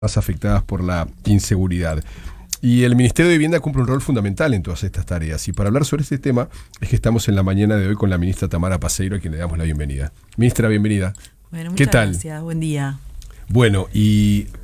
más afectadas por la inseguridad. Y el Ministerio de Vivienda cumple un rol fundamental en todas estas tareas. Y para hablar sobre este tema es que estamos en la mañana de hoy con la ministra Tamara Paseiro, a quien le damos la bienvenida. Ministra, bienvenida. Bueno, ¿Qué muchas tal? gracias. Buen día. Bueno, y